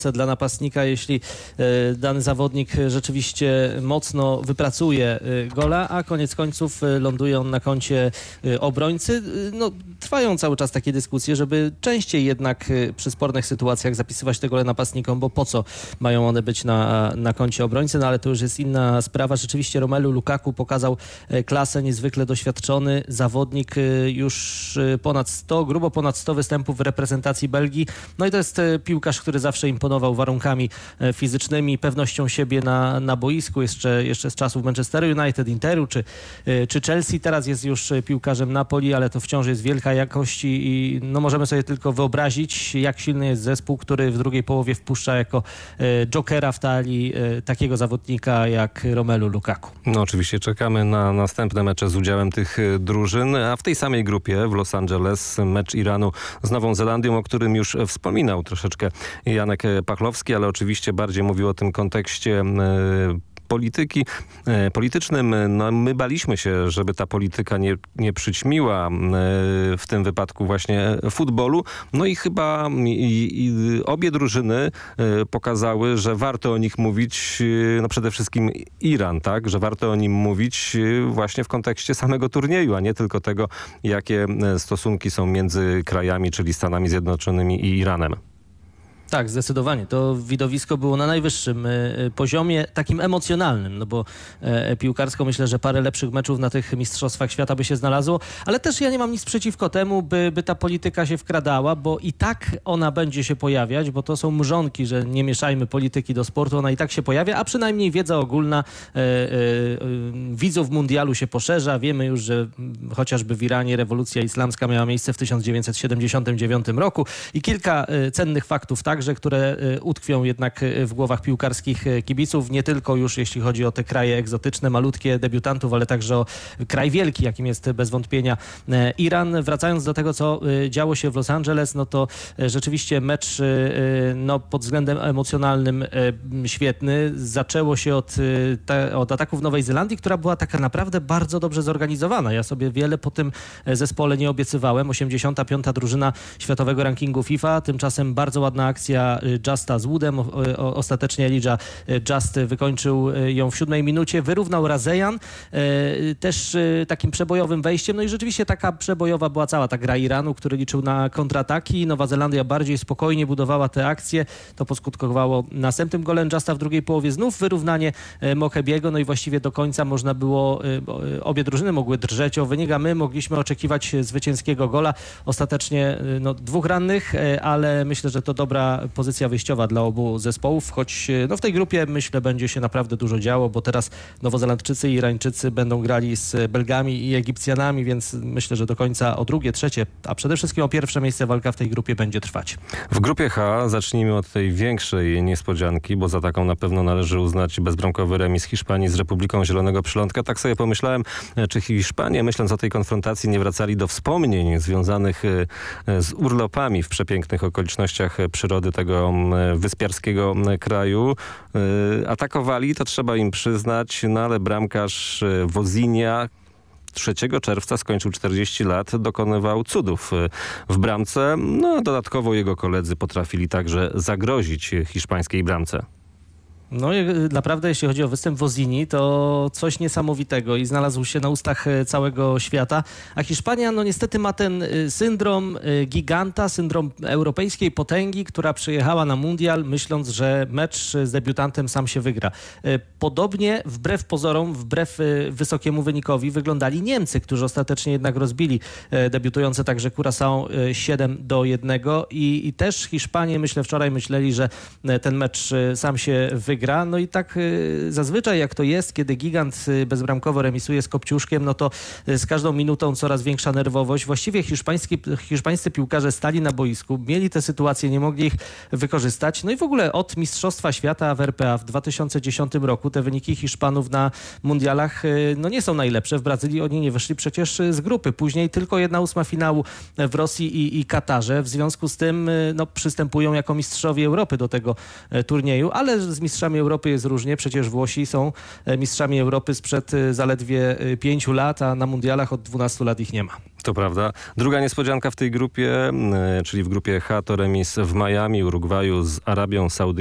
dla napastnika, jeśli dany zawodnik rzeczywiście mocno wypracuje gola, a koniec końców ląduje on na koncie obrońcy. No, trwają cały czas takie dyskusje, żeby częściej jednak przy spornych sytuacjach zapisywać te gole napastnikom, bo po co mają one być na koncie obrońcy, no ale to już jest inna sprawa. Rzeczywiście Romelu Lukaku pokazał klasę, niezwykle doświadczony zawodnik, już grubo ponad 100 występów w reprezentacji Belgii. No i to jest piłkarz, który zawsze imponował warunkami fizycznymi, pewnością siebie na boisku, jeszcze z czasów Manchesteru United, Interu czy Chelsea. Teraz jest już piłkarzem Napoli, ale to wciąż jest wielka jakość i no możemy sobie tylko wyobrazić, jak silny jest zespół, który w drugiej połowie wpuszcza jako jokera w talii takiego zawodnika jak Romelu Lukaku. No oczywiście czekamy na następne mecze z udziałem tych drużyn, a w tej samej grupie w Los Angeles mecz Iranu z Nową Zelandią, o którym już wspominał troszeczkę Janek Pachlowski, ale oczywiście bardziej mówił o tym kontekście politycznym. No, my baliśmy się, żeby ta polityka nie przyćmiła w tym wypadku właśnie futbolu. No i chyba obie drużyny pokazały, że warto o nich mówić, no przede wszystkim Iran, tak? Że warto o nim mówić właśnie w kontekście samego turnieju, a nie tylko tego, jakie stosunki są między krajami, czyli Stanami Zjednoczonymi i Iranem. Tak, zdecydowanie. To widowisko było na najwyższym poziomie, takim emocjonalnym, no bo piłkarsko myślę, że parę lepszych meczów na tych mistrzostwach świata by się znalazło, ale też ja nie mam nic przeciwko temu, by ta polityka się wkradała, bo i tak ona będzie się pojawiać, bo to są mrzonki, że nie mieszajmy polityki do sportu, ona i tak się pojawia, a przynajmniej wiedza ogólna widzów mundialu się poszerza. Wiemy już, że chociażby w Iranie rewolucja islamska miała miejsce w 1979 roku i kilka cennych faktów które utkwią jednak w głowach piłkarskich kibiców, nie tylko już jeśli chodzi o te kraje egzotyczne, malutkie debiutantów, ale także o kraj wielki, jakim jest bez wątpienia Iran. Wracając do tego, co działo się w Los Angeles, no to rzeczywiście mecz pod względem emocjonalnym świetny. Zaczęło się od ataków Nowej Zelandii, która była taka naprawdę bardzo dobrze zorganizowana. Ja sobie wiele po tym zespole nie obiecywałem. 85. drużyna światowego rankingu FIFA, tymczasem bardzo ładna akcja Justa z Woodem. Ostatecznie Elijah Just wykończył ją w 7 minucie. Wyrównał Razejan też takim przebojowym wejściem. No i rzeczywiście taka przebojowa była cała ta gra Iranu, który liczył na kontrataki. Nowa Zelandia bardziej spokojnie budowała te akcje. To poskutkowało następnym golem Justa w drugiej połowie. Znów wyrównanie Mohebiego. No i właściwie do końca można było, obie drużyny mogły drżeć o wynik, a my mogliśmy oczekiwać zwycięskiego gola. Ostatecznie 2 rannych, ale myślę, że to dobra pozycja wyjściowa dla obu zespołów, choć w tej grupie myślę będzie się naprawdę dużo działo, bo teraz Nowozelandczycy i Irańczycy będą grali z Belgami i Egipcjanami, więc myślę, że do końca o drugie, trzecie, a przede wszystkim o pierwsze miejsce walka w tej grupie będzie trwać. W grupie H zacznijmy od tej większej niespodzianki, bo za taką na pewno należy uznać bezbramkowy remis Hiszpanii z Republiką Zielonego Przylądka. Tak sobie pomyślałem, czy Hiszpanie, myśląc o tej konfrontacji, nie wracali do wspomnień związanych z urlopami w przepięknych okolicznościach przyrody tego wyspiarskiego kraju. Atakowali, to trzeba im przyznać, no ale bramkarz Wozinia 3 czerwca skończył 40 lat, dokonywał cudów w bramce. No a dodatkowo jego koledzy potrafili także zagrozić hiszpańskiej bramce. No naprawdę, jeśli chodzi o występ Wozini, to coś niesamowitego i znalazł się na ustach całego świata. A Hiszpania niestety ma ten syndrom giganta, syndrom europejskiej potęgi, która przyjechała na mundial, myśląc, że mecz z debiutantem sam się wygra. Podobnie, wbrew pozorom, wbrew wysokiemu wynikowi, wyglądali Niemcy, którzy ostatecznie jednak rozbili debiutujące także Curaçao 7-1 i też Hiszpanie, myślę, wczoraj myśleli, że ten mecz sam się wygra. No i tak zazwyczaj jak to jest, kiedy gigant bezbramkowo remisuje z Kopciuszkiem, no to z każdą minutą coraz większa nerwowość. Właściwie hiszpańscy piłkarze stali na boisku, mieli te sytuacje, nie mogli ich wykorzystać. No i w ogóle od Mistrzostwa Świata w RPA w 2010 roku te wyniki Hiszpanów na mundialach nie są najlepsze. W Brazylii oni nie wyszli przecież z grupy. Później tylko 1/8 finału w Rosji i Katarze. W związku z tym przystępują jako mistrzowie Europy do tego turnieju, ale z mistrzami mistrzami Europy jest różnie. Przecież Włosi są mistrzami Europy sprzed zaledwie 5 lat, a na mundialach od 12 lat ich nie ma. To prawda. Druga niespodzianka w tej grupie, czyli w grupie H, to remis w Miami, Urugwaju z Arabią Saudyjską.